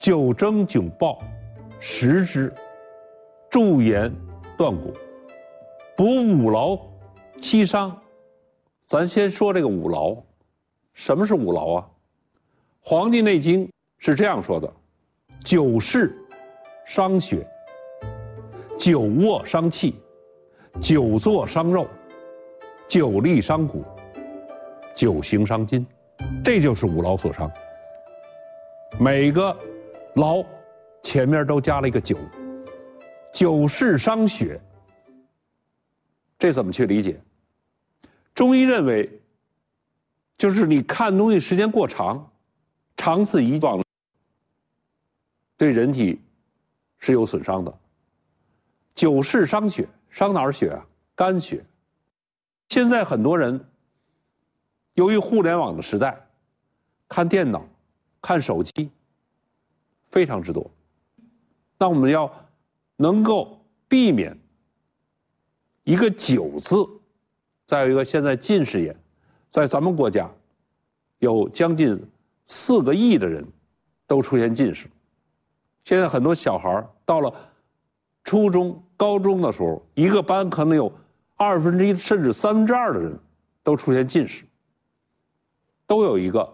九蒸九爆，食之，助颜断骨，补五劳七伤。咱先说这个五劳，什么是五劳啊？《黄帝内经》是这样说的：久视伤血，久卧伤气，久坐伤肉，久立伤骨，久行伤筋。这就是五劳所伤。每个劳前面都加了一个久，久视伤血，这怎么去理解？中医认为，就是你看东西时间过长，长此以往，对人体是有损伤的。久视伤血，伤哪儿血啊？肝血。现在很多人由于互联网的时代，看电脑、看手机非常之多。那我们要能够避免一个久字，再有一个现在近视眼，在咱们国家有将近4个亿的人都出现近视。现在很多小孩到了初中、高中的时候，一个班可能有1/2甚至2/3的人都出现近视，都有一个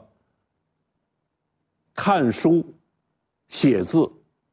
看书、写字、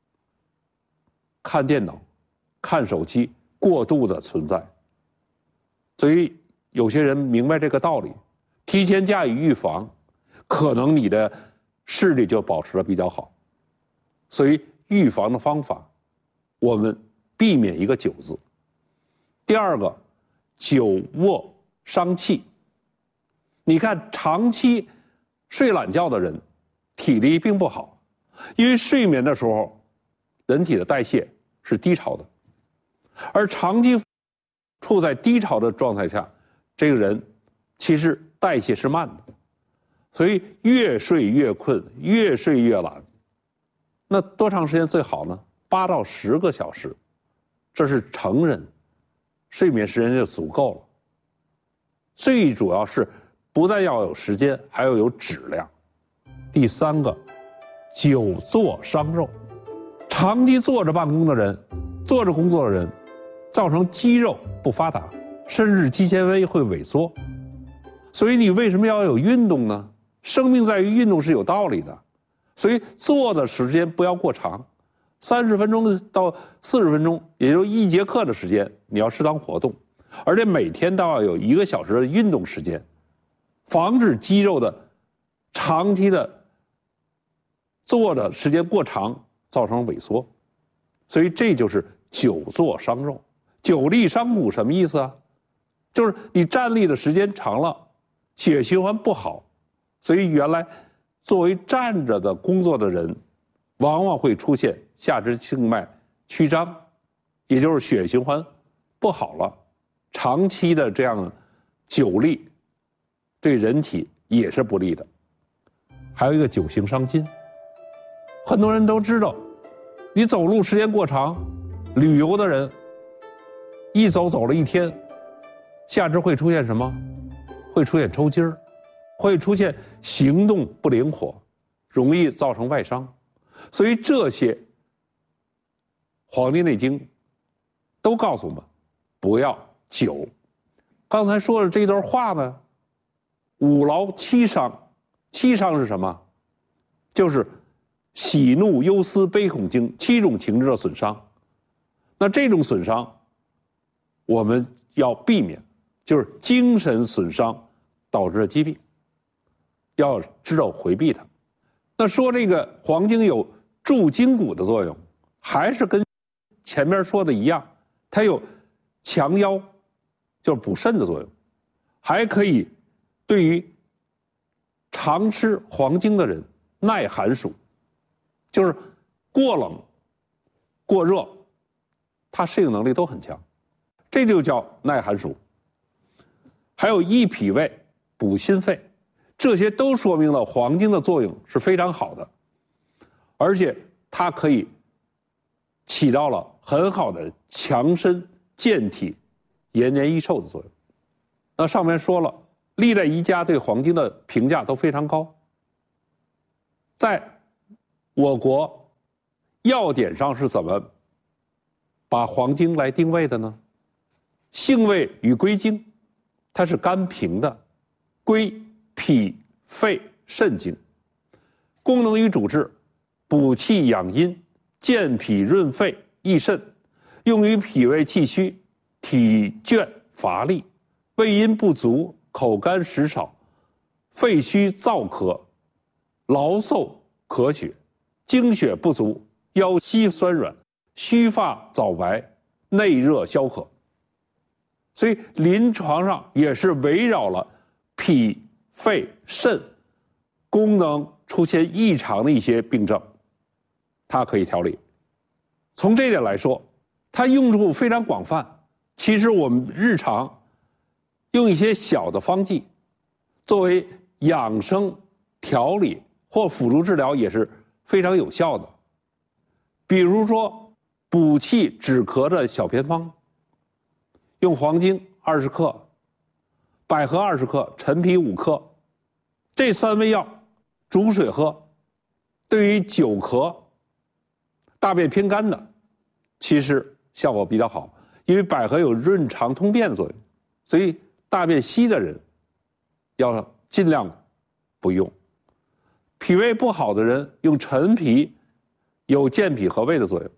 看电脑、看手机过度的存在。所以有些人明白这个道理，提前加以预防，可能你的视力就保持得比较好。所以预防的方法，我们避免一个久字。第二个，久卧伤气。你看长期睡懒觉的人体力并不好，因为睡眠的时候人体的代谢是低潮的，而长期处在低潮的状态下，这个人其实代谢是慢的，所以越睡越困，越睡越懒。那多长时间最好呢？8到10个小时，这是成人睡眠时间就足够了。最主要是不但要有时间，还要有质量。第三个，久坐伤肉。长期坐着办公的人，坐着工作的人，造成肌肉不发达，甚至肌纤维会萎缩。所以你为什么要有运动呢？生命在于运动是有道理的。所以坐的时间不要过长，30分钟到40分钟，也就是1节课的时间，你要适当活动，而且每天都要有1个小时的运动时间，防止肌肉的长期的坐的时间过长造成萎缩。所以这就是久坐伤肉。久立伤骨什么意思啊？就是你站立的时间长了，血液循环不好，所以原来作为站着的工作的人，往往会出现下肢静脉曲张，也就是血液循环不好了。长期的这样久立对人体也是不利的。还有一个久行伤筋。很多人都知道，你走路时间过长，旅游的人一走了1天，下肢会出现什么？会出现抽筋儿，会出现行动不灵活，容易造成外伤。所以这些《黄帝内经》都告诉我们不要久。刚才说的这段话呢，五劳七伤。七伤是什么？就是喜怒忧思悲恐惊7种情志的损伤。那这种损伤我们要避免，就是精神损伤导致的疾病，要知道回避它。那说这个黄精有助筋骨的作用，还是跟前面说的一样，它有强腰，就是补肾的作用，还可以对于常吃黄精的人耐寒暑，就是过冷过热它适应能力都很强，这就叫耐寒暑。还有益脾胃补心肺，这些都说明了黄精的作用是非常好的，而且它可以起到了很好的强身健体延年益寿的作用。那上面说了，历代医家对黄精的评价都非常高。在我国药典上是怎么把黄精来定位的呢？性味与归经，它是甘平的，归脾、肺、肾经。功能与主治，补气养阴，健脾润肺，益肾，用于脾胃气虚、体倦乏力、胃阴不足、口干食少、肺虚燥咳、劳嗽咳血、精血不足、腰膝酸软、须发早白、内热消渴。所以临床上也是围绕了脾、肺、肾功能出现异常的一些病症，它可以调理。从这点来说，它用处非常广泛。其实我们日常用一些小的方剂作为养生调理或辅助治疗也是非常有效的。比如说补气止咳的小偏方，用黄精20克、百合20克、陈皮5克，这3味药煮水喝，对于久咳、大便偏干的，其实效果比较好。因为百合有润肠通便的作用，所以大便稀的人要尽量不用。脾胃不好的人用陈皮，有健脾和胃的作用。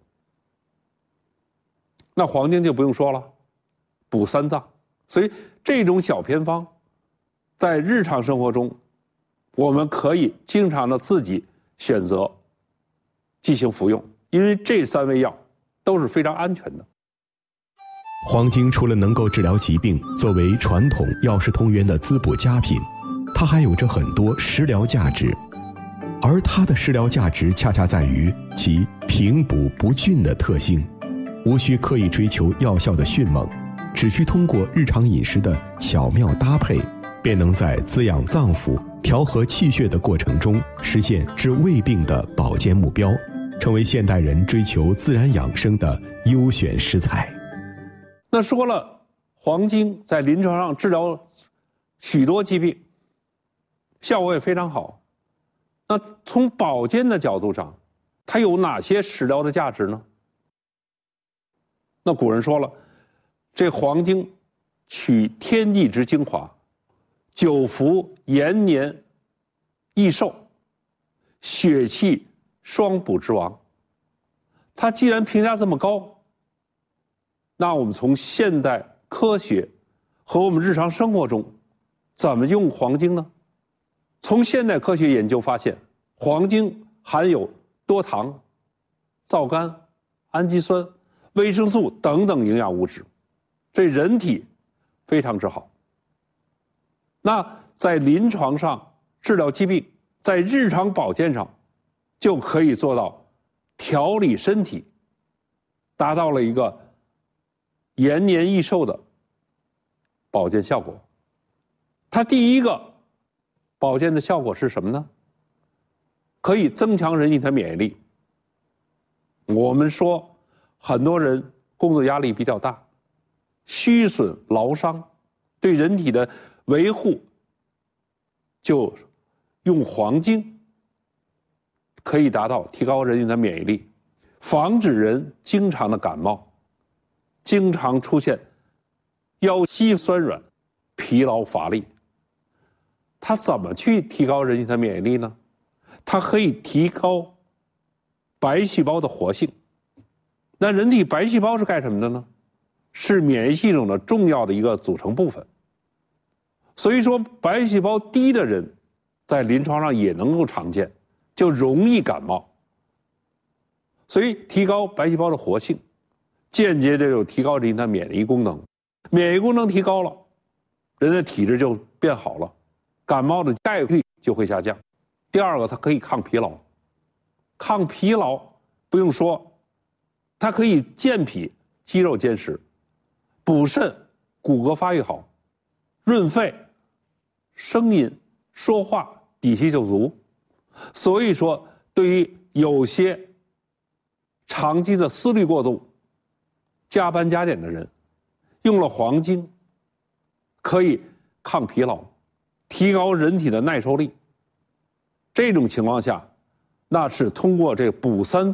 那黄精就不用说了，补3脏。所以这种小偏方在日常生活中我们可以经常的自己选择进行服用，因为这3味药都是非常安全的。 黄精除了能够治疗疾病，作为传统药食同源的滋补佳品，它还有着很多食疗价值。而它的食疗价值恰恰在于其平补不峻的特性，无需刻意追求药效的迅猛，只需通过日常饮食的巧妙搭配，便能在滋养脏腑、调和气血的过程中，实现治胃病的保健目标，成为现代人追求自然养生的优选食材。 那说了，黄精在临床上治疗许多疾病，效果也非常好。那从保健的角度上，它有哪些食疗的价值呢？那古人说了，这黄精取天地之精华，久服延年益寿，血气双补之王。它既然评价这么高，那我们从现代科学和我们日常生活中怎么用黄精呢？从现代科学研究发现，黄精含有多糖、皂苷、氨基酸、维生素等等营养物质，对人体非常之好。那在临床上治疗疾病，在日常保健上就可以做到调理身体，达到了一个延年益寿的保健效果。它第一个保健的效果是什么呢？可以增强人体的免疫力。我们说很多人工作压力比较大，虚损劳伤，对人体的维护就用黄精可以达到提高人体的免疫力，防止人经常的感冒，经常出现腰膝酸软、疲劳乏力。它怎么去提高人体的免疫力呢？它可以提高白细胞的活性。那人体白细胞是干什么的呢？是免疫系统的重要的一个组成部分。所以说白细胞低的人在临床上也能够常见，就容易感冒。所以提高白细胞的活性，间接的就提高人体的免疫功能。免疫功能提高了，人的体质就变好了，感冒的概率就会下降。第二个，它可以抗疲劳。抗疲劳不用说，它可以健脾，肌肉坚实；补肾，骨骼发育好；润肺，声音说话底气就足。所以说，对于有些长期的思虑过度、加班加点的人，用了黄精，可以抗疲劳，提高人体的耐受力。这种情况下，那是通过这补3